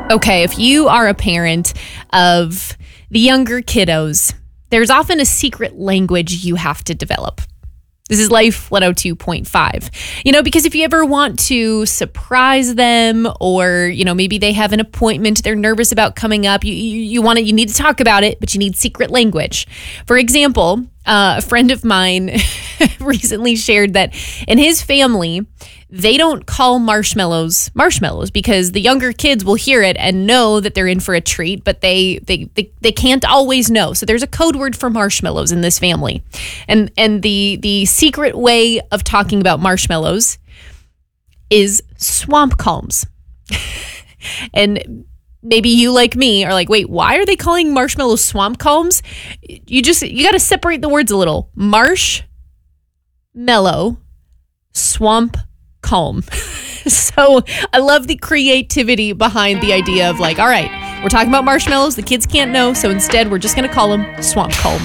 Okay, if you are a parent of the younger kiddos, there's often a secret language you have to develop. This is Life 102.5. Because if you ever want to surprise them or, maybe they have an appointment they're nervous about coming up, you need to talk about it, but you need secret language. For example, a friend of mine recently shared that in his family, they don't call marshmallows because the younger kids will hear it and know that they're in for a treat, but they can't always know. So there's a code word for marshmallows in this family. And the secret way of talking about marshmallows is swamp calms. And maybe you, like me, are like, wait, why are they calling marshmallows swamp calms? You got to separate the words a little. Marsh, mellow, swamp, calm. So I love the creativity behind the idea of like, all right, we're talking about marshmallows. The kids can't know. So instead, we're just going to call them swamp calms.